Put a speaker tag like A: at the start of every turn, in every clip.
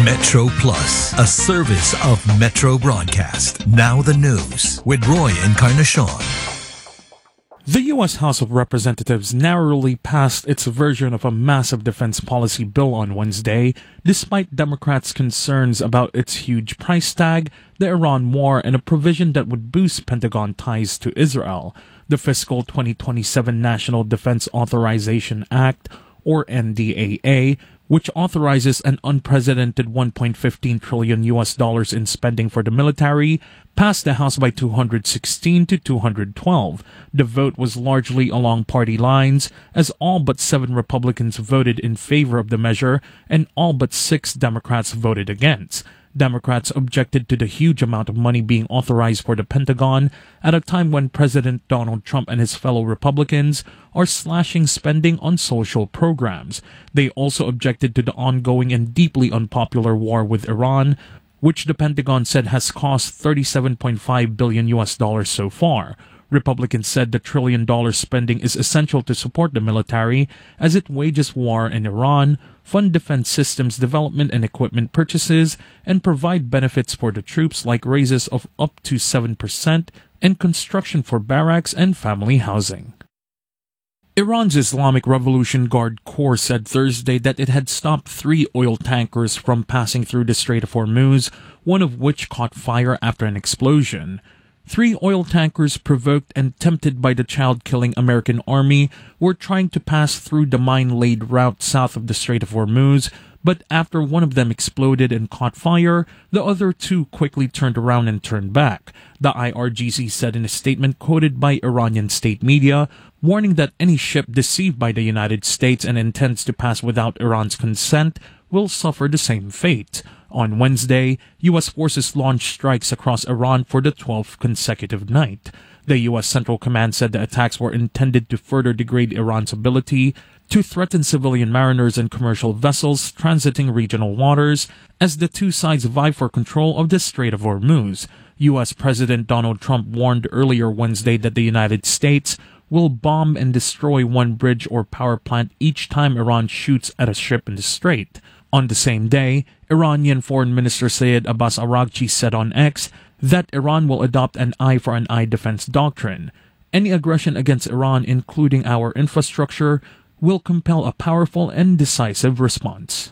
A: Metro Plus, a service of Metro Broadcast. Now the news with Roy Encarnacion.
B: The U.S. House of Representatives narrowly passed its version of a massive defense policy bill on Wednesday, despite Democrats' concerns about its huge price tag, the Iran war, and a provision that would boost Pentagon ties to Israel. The fiscal 2027 National Defense Authorization Act, or NDAA, which authorizes an unprecedented $1.15 trillion in spending for the military, passed the House by 216 to 212. The vote was largely along party lines, as all but 7 Republicans voted in favor of the measure and all but 6 Democrats voted against. Democrats objected to the huge amount of money being authorized for the Pentagon at a time when President Donald Trump and his fellow Republicans are slashing spending on social programs. They also objected to the ongoing and deeply unpopular war with Iran, which the Pentagon said has cost $37.5 billion so far. Republicans said the $1 trillion spending is essential to support the military as it wages war in Iran, fund defense systems development and equipment purchases, and provide benefits for the troops like raises of up to 7% and construction for barracks and family housing. Iran's Islamic Revolution Guard Corps said Thursday that it had stopped 3 oil tankers from passing through the Strait of Hormuz, one of which caught fire after an explosion. 3 oil tankers, provoked and tempted by the child-killing American army, were trying to pass through the mine-laid route south of the Strait of Hormuz, but after one of them exploded and caught fire, the other 2 quickly turned around and turned back. The IRGC said in a statement quoted by Iranian state media, warning that any ship deceived by the United States and intends to pass without Iran's consent will suffer the same fate. On Wednesday, U.S. forces launched strikes across Iran for the 12th consecutive night. The U.S. Central Command said the attacks were intended to further degrade Iran's ability to threaten civilian mariners and commercial vessels transiting regional waters as the 2 sides vie for control of the Strait of Hormuz. U.S. President Donald Trump warned earlier Wednesday that the United States will bomb and destroy 1 bridge or power plant each time Iran shoots at a ship in the strait. On the same day, Iranian Foreign Minister Sayed Abbas Araghchi said on X that Iran will adopt an eye for an eye defense doctrine. Any aggression against Iran, including our infrastructure, will compel a powerful and decisive response.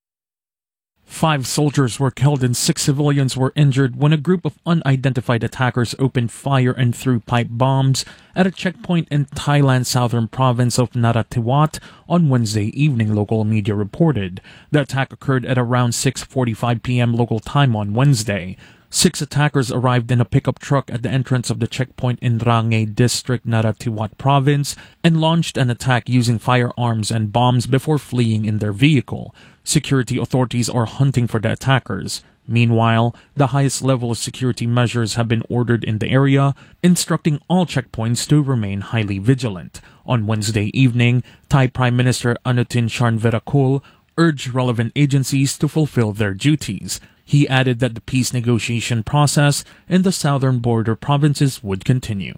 B: 5 soldiers were killed and 6 civilians were injured when a group of unidentified attackers opened fire and threw pipe bombs at a checkpoint in Thailand's southern province of Narathiwat on Wednesday evening, local media reported. The attack occurred at around 6:45 p.m. local time on Wednesday. 6 attackers arrived in a pickup truck at the entrance of the checkpoint in Rangay District, Narathiwat Province, and launched an attack using firearms and bombs before fleeing in their vehicle. Security authorities are hunting for the attackers. Meanwhile, the highest level of security measures have been ordered in the area, instructing all checkpoints to remain highly vigilant. On Wednesday evening, Thai Prime Minister Anutin Charnvirakul urged relevant agencies to fulfill their duties. He added that the peace negotiation process in the southern border provinces would continue.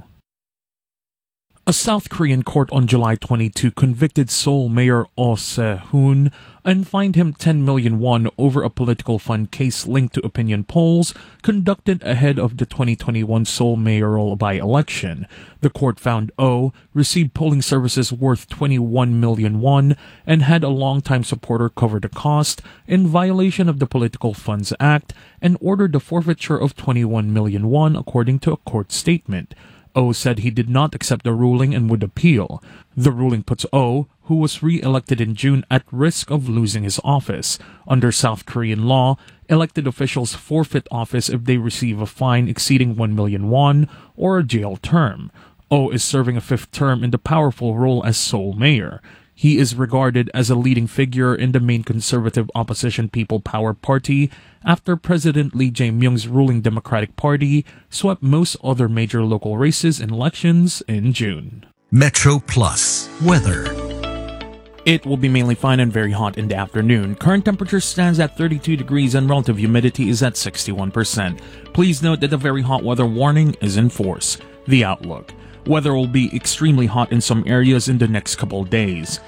B: A South Korean court on July 22 convicted Seoul Mayor Oh Se-hoon and fined him 10 million won over a political fund case linked to opinion polls conducted ahead of the 2021 Seoul mayoral by-election. The court found Oh received polling services worth 21 million won and had a longtime supporter cover the cost in violation of the Political Funds Act and ordered the forfeiture of 21 million won, according to a court statement. Oh said he did not accept the ruling and would appeal. The ruling puts Oh, who was re-elected in June, at risk of losing his office. Under South Korean law, elected officials forfeit office if they receive a fine exceeding 1 million won or a jail term. Oh is serving a 5th term in the powerful role as Seoul mayor. He is regarded as a leading figure in the main conservative opposition People Power Party after President Lee Jae-myung's ruling Democratic Party swept most other major local races in elections in June.
A: Metro Plus weather.
B: It will be mainly fine and very hot in the afternoon. Current temperature stands at 32 degrees and relative humidity is at 61%. Please note that a very hot weather warning is in force. The outlook. Weather will be extremely hot in some areas in the next couple days.